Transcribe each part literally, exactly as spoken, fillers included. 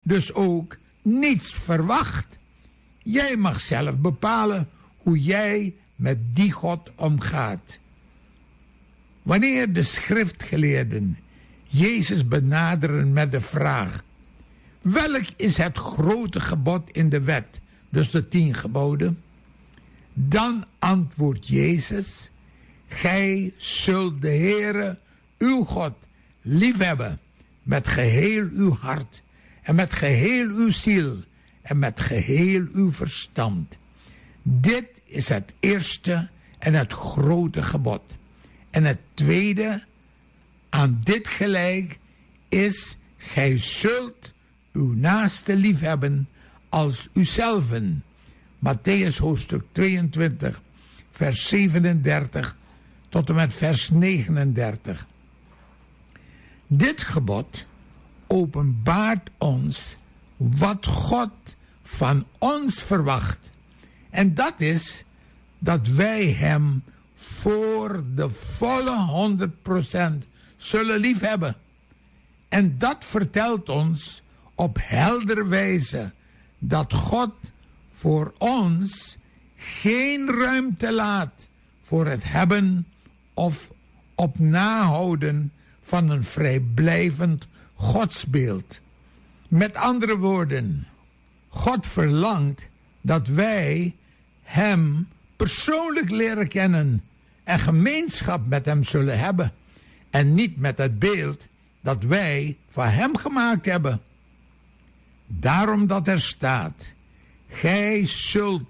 dus ook niets verwacht. Jij mag zelf bepalen hoe jij met die God omgaat. Wanneer de schriftgeleerden Jezus benaderen met de vraag: welk is het grote gebod in de wet, dus de tien geboden? Dan antwoordt Jezus: gij zult de Heere, uw God, liefhebben met geheel uw hart en met geheel uw ziel en met geheel uw verstand. Dit is het eerste en het grote gebod. En het tweede, aan dit gelijk, is: gij zult uw naaste liefhebben als uzelven. Mattheüs hoofdstuk tweeëntwintig, vers zevenendertig tot en met vers negenendertig. Dit gebod openbaart ons wat God van ons verwacht. En dat is dat wij hem voor de volle honderd procent zullen liefhebben. En dat vertelt ons op heldere wijze dat God voor ons geen ruimte laat voor het hebben of op nahouden van een vrijblijvend godsbeeld. Met andere woorden, God verlangt dat wij hem persoonlijk leren kennen en gemeenschap met hem zullen hebben. En niet met het beeld dat wij van hem gemaakt hebben. Daarom dat er staat: gij zult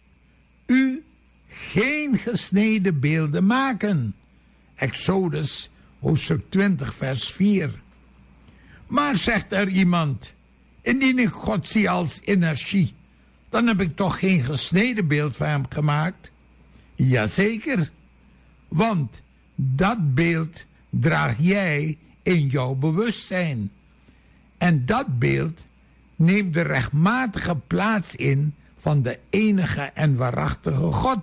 u geen gesneden beelden maken. Exodus hoofdstuk twintig vers vier. Maar zegt er iemand: indien ik God zie als energie, dan heb ik toch geen gesneden beeld van hem gemaakt? Jazeker, want dat beeld draag jij in jouw bewustzijn. En dat beeld neemt de rechtmatige plaats in van de enige en waarachtige God.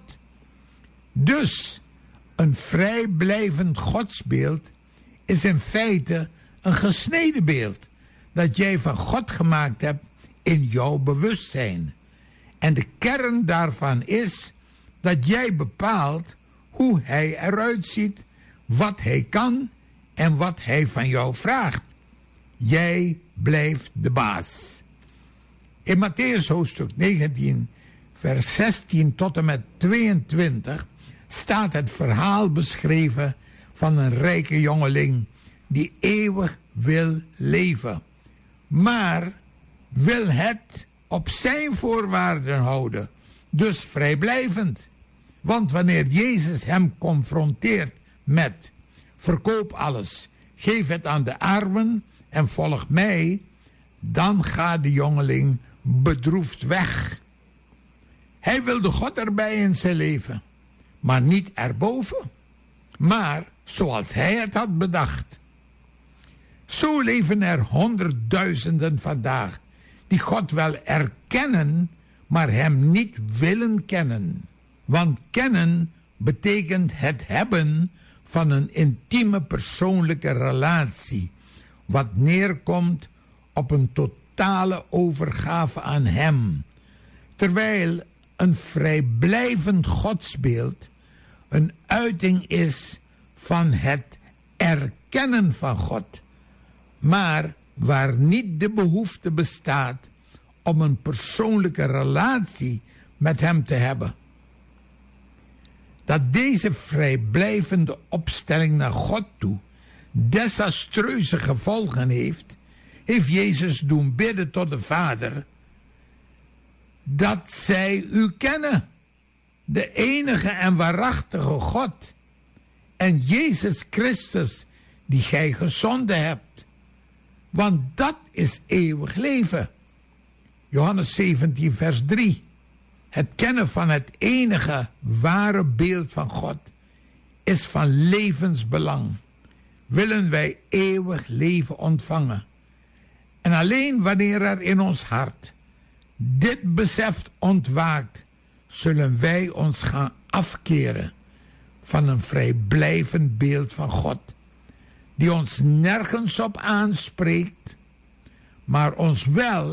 Dus een vrijblijvend godsbeeld is in feite een gesneden beeld dat jij van God gemaakt hebt in jouw bewustzijn. En de kern daarvan is dat jij bepaalt hoe hij eruit ziet, wat hij kan en wat hij van jou vraagt. Jij blijft de baas. In Mattheüs hoofdstuk negentien, vers zestien tot en met tweeëntwintig staat het verhaal beschreven van een rijke jongeling die eeuwig wil leven, maar wil het op zijn voorwaarden houden, dus vrijblijvend. Want wanneer Jezus hem confronteert met: verkoop alles, geef het aan de armen en volg mij, dan gaat de jongeling bedroefd weg. Hij wilde God erbij in zijn leven, maar niet erboven, maar zoals hij het had bedacht. Zo leven er honderdduizenden vandaag die God wel erkennen, maar hem niet willen kennen. Want kennen betekent het hebben van een intieme persoonlijke relatie, wat neerkomt op een totale overgave aan hem. Terwijl een vrijblijvend godsbeeld een uiting is van het erkennen van God, maar waar niet de behoefte bestaat om een persoonlijke relatie met hem te hebben. Dat deze vrijblijvende opstelling naar God toe desastreuze gevolgen heeft, heeft Jezus doen bidden tot de Vader: dat zij u kennen, de enige en waarachtige God, en Jezus Christus, die gij gezonden hebt. Want dat is eeuwig leven. Johannes zeventien, vers drie. Het kennen van het enige ware beeld van God is van levensbelang. Willen wij eeuwig leven ontvangen. En alleen wanneer er in ons hart dit besef ontwaakt, zullen wij ons gaan afkeren van een vrijblijvend beeld van God, die ons nergens op aanspreekt, maar ons wel